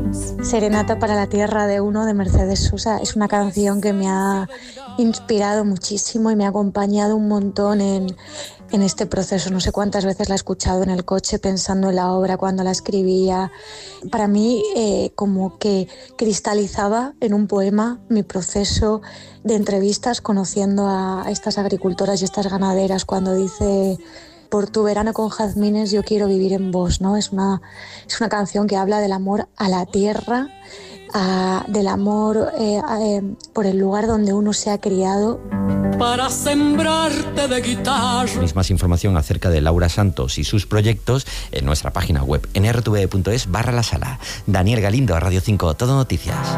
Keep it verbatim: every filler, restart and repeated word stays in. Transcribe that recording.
Serenata para la Tierra de Uno de Mercedes Sosa es una canción que me ha inspirado muchísimo y me ha acompañado un montón en, en este proceso. No sé cuántas veces la he escuchado en el coche pensando en la obra cuando la escribía. Para mí eh, como que cristalizaba en un poema mi proceso de entrevistas conociendo a estas agricultoras y estas ganaderas cuando dice: por tu verano con jazmines yo quiero vivir en vos, ¿no? Es una, es una canción que habla del amor a la tierra, a, del amor eh, a, eh, por el lugar donde uno se ha criado. Para sembrarte de guitarra. Tenéis más información acerca de Laura Santos y sus proyectos en nuestra página web en r t v punto es barra la sala. Daniel Galindo, Radio cinco, Todo Noticias.